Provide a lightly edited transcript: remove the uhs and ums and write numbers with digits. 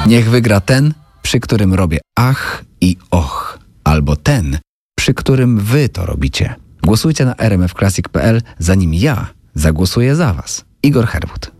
Niech wygra ten, przy którym robię ach i och, albo ten, przy którym wy to robicie. Głosujcie na rmfclassic.pl, zanim ja zagłosuję za was. Igor Herwód.